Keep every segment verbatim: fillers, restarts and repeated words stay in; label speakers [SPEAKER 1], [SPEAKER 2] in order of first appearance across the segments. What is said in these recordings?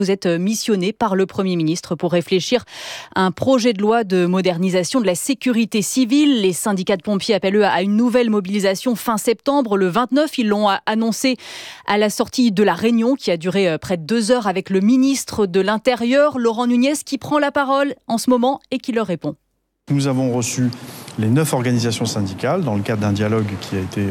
[SPEAKER 1] Vous êtes missionné par le Premier ministre pour réfléchir à un projet de loi de modernisation de la sécurité civile. Les syndicats de pompiers appellent eux à une nouvelle mobilisation fin septembre. Le vingt-neuf, ils l'ont annoncé à la sortie de la réunion qui a duré près de deux heures avec le ministre de l'Intérieur, Laurent Nunez, qui prend la parole en ce moment et qui leur répond.
[SPEAKER 2] Nous avons reçu les neuf organisations syndicales dans le cadre d'un dialogue qui a été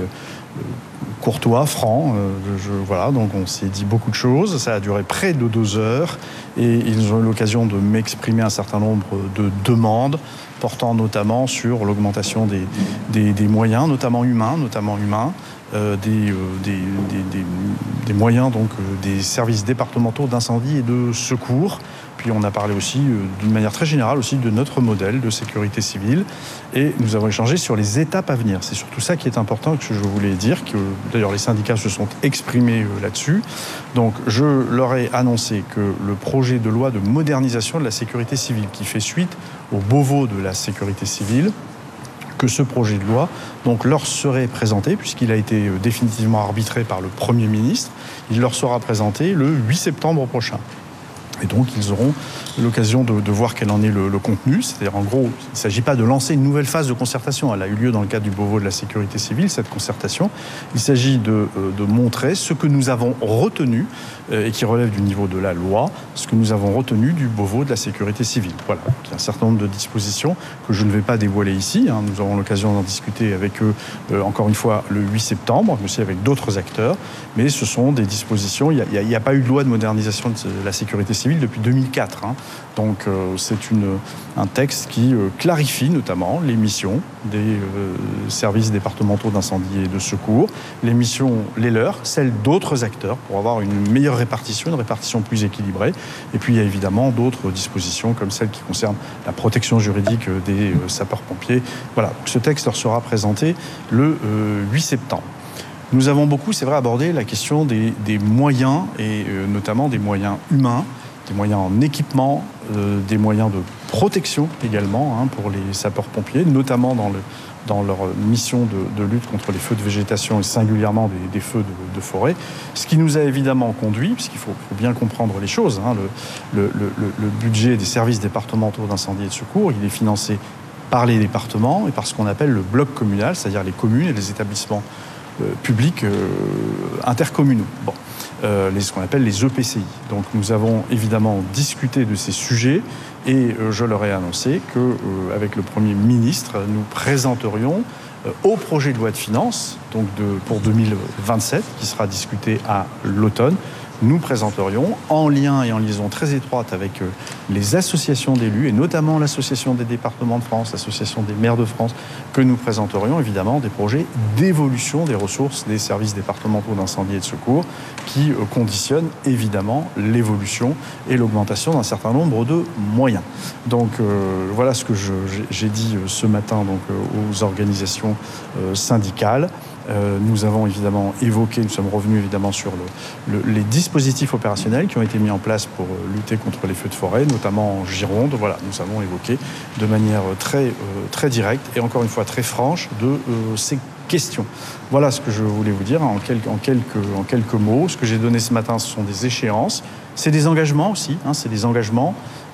[SPEAKER 2] courtois, franc. Je, voilà, donc on s'est dit beaucoup de choses. Ça a duré près de deux heures et ils ont eu l'occasion de m'exprimer un certain nombre de demandes portant notamment sur l'augmentation des, des, des moyens, notamment humains, notamment humains. Euh, des, euh, des, des, des, des moyens donc euh, des services départementaux d'incendie et de secours. Puis on a parlé aussi euh, d'une manière très générale aussi de notre modèle de sécurité civile et nous avons échangé sur les étapes à venir. C'est surtout ça qui est important que je voulais dire, que d'ailleurs les syndicats se sont exprimés euh, là-dessus. Donc je leur ai annoncé que le projet de loi de modernisation de la sécurité civile qui fait suite au Beauvau de la sécurité civile, que ce projet de loi donc, leur serait présenté, puisqu'il a été définitivement arbitré par le Premier ministre. Il leur sera présenté le huit septembre prochain. Et donc, ils auront l'occasion de, de voir quel en est le, le contenu. C'est-à-dire, en gros, il ne s'agit pas de lancer une nouvelle phase de concertation. Elle a eu lieu dans le cadre du Beauvau de la sécurité civile, cette concertation. Il s'agit de, de montrer ce que nous avons retenu, et qui relève du niveau de la loi, ce que nous avons retenu du Beauvau de la sécurité civile. Voilà. Il y a un certain nombre de dispositions que je ne vais pas dévoiler ici. Hein. Nous aurons l'occasion d'en discuter avec eux, euh, encore une fois, le huit septembre, mais aussi avec d'autres acteurs. Mais ce sont des dispositions. Il n'y a, a, a pas eu de loi de modernisation de la sécurité civile depuis deux mille quatre. Hein. Donc euh, c'est une, un texte qui euh, clarifie notamment les missions des euh, services départementaux d'incendie et de secours, les missions, les leurs, celles d'autres acteurs pour avoir une meilleure répartition, une répartition plus équilibrée. Et puis il y a évidemment d'autres dispositions comme celles qui concernent la protection juridique des euh, sapeurs-pompiers. Voilà, ce texte leur sera présenté le euh, huit septembre. Nous avons beaucoup, c'est vrai, abordé la question des, des moyens et euh, notamment des moyens humains, des moyens en équipement, euh, des moyens de protection également hein, pour les sapeurs-pompiers, notamment dans, le, dans leur mission de, de lutte contre les feux de végétation et singulièrement des, des feux de, de forêt. Ce qui nous a évidemment conduit, puisqu'il faut, faut bien comprendre les choses, hein, le, le, le, le budget des services départementaux d'incendie et de secours, il est financé par les départements et par ce qu'on appelle le bloc communal, c'est-à-dire les communes et les établissements euh, publics euh, intercommunaux. Bon. Euh, les, ce qu'on appelle les E P C I. Donc nous avons évidemment discuté de ces sujets et euh, je leur ai annoncé qu'avec euh, le Premier ministre, nous présenterions euh, au projet de loi de finances, donc de, pour deux mille vingt-sept, qui sera discuté à l'automne, nous présenterions, en lien et en liaison très étroite avec les associations d'élus, et notamment l'Association des départements de France, l'Association des maires de France, que nous présenterions évidemment des projets d'évolution des ressources des services départementaux d'incendie et de secours qui conditionnent évidemment l'évolution et l'augmentation d'un certain nombre de moyens. Donc euh, voilà ce que je, j'ai dit ce matin donc, aux organisations euh, syndicales. Euh, nous avons évidemment évoqué, nous sommes revenus évidemment sur le, le, les dispositifs opérationnels qui ont été mis en place pour euh, lutter contre les feux de forêt, notamment en Gironde. Voilà, nous avons évoqué de manière très, euh, très directe et encore une fois très franche de euh, ces questions. Voilà ce que je voulais vous dire en quelques, en quelques, en quelques mots. Ce que j'ai donné ce matin, ce sont des échéances. C'est des engagements aussi, hein, c'est des engagements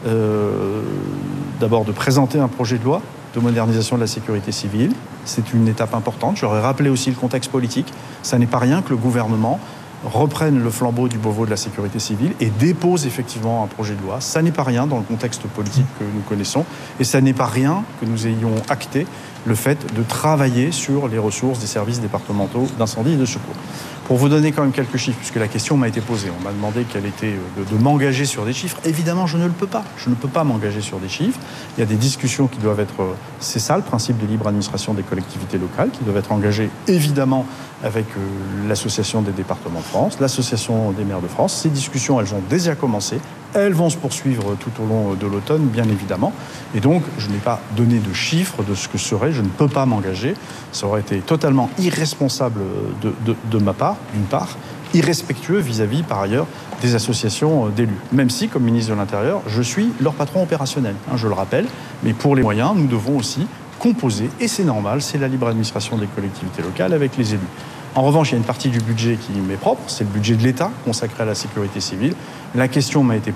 [SPEAKER 2] euh, d'abord de présenter un projet de loi de modernisation de la sécurité civile. C'est une étape importante. Je leur ai rappelé aussi le contexte politique. Ça n'est pas rien que le gouvernement reprenne le flambeau du Beauvau de la sécurité civile et dépose effectivement un projet de loi. Ça n'est pas rien dans le contexte politique que nous connaissons. Et ça n'est pas rien que nous ayons acté le fait de travailler sur les ressources des services départementaux d'incendie et de secours. Pour vous donner quand même quelques chiffres, puisque la question m'a été posée, on m'a demandé quelle était de, de m'engager sur des chiffres. Évidemment, je ne le peux pas. Je ne peux pas m'engager sur des chiffres. Il y a des discussions qui doivent être... C'est ça le principe de libre administration des collectivités locales, qui doivent être engagées évidemment avec euh, l'Association des départements de France, l'Association des maires de France. Ces discussions, elles ont déjà commencé. Elles vont se poursuivre tout au long de l'automne, bien évidemment. Et donc, je n'ai pas donné de chiffres de ce que serait. Je ne peux pas m'engager. Ça aurait été totalement irresponsable de, de, de ma part, d'une part, irrespectueux vis-à-vis, par ailleurs, des associations d'élus. Même si, comme ministre de l'Intérieur, je suis leur patron opérationnel, hein, je le rappelle. Mais pour les moyens, nous devons aussi composer, et c'est normal, c'est la libre administration des collectivités locales avec les élus. En revanche, il y a une partie du budget qui m'est propre, c'est le budget de l'État consacré à la sécurité civile. La question m'a été